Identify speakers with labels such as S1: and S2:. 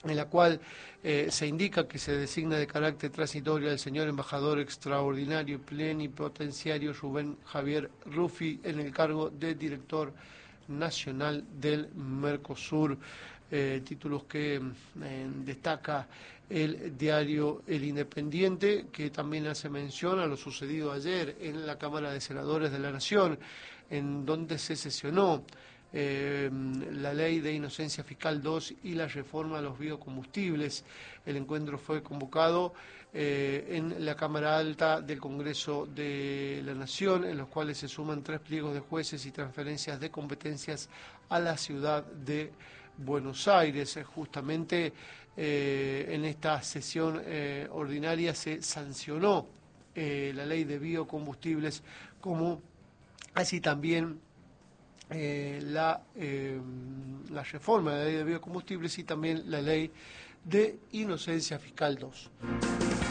S1: en la cual se indica que se designa de carácter transitorio al señor embajador extraordinario y plenipotenciario Rubén Javier Ruffi en el cargo de director nacional del Mercosur, títulos que destaca el diario El Independiente, que también hace mención a lo sucedido ayer en la Cámara de Senadores de la Nación, en donde se sesionó la ley de inocencia fiscal 2 y la reforma a los biocombustibles. El encuentro fue convocado en la Cámara Alta del Congreso de la Nación, en los cuales se suman 3 pliegos de jueces y transferencias de competencias a la ciudad de Buenos Aires. Justamente en esta sesión ordinaria se sancionó la ley de biocombustibles, como así también la reforma de la ley de biocombustibles y también la ley de inocencia fiscal 2.